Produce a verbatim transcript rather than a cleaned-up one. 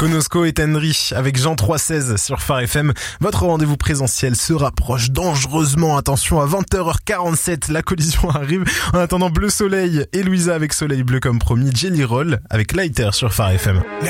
Konosko et Tenry avec Jean trois seize sur Phare F M. Votre rendez-vous présentiel se rapproche dangereusement. Attention, à vingt heures quarante-sept, la collision arrive. En attendant, Bleu Soleil et Louisa avec Soleil Bleu comme promis. Jelly Roll avec Lighter sur Phare F M.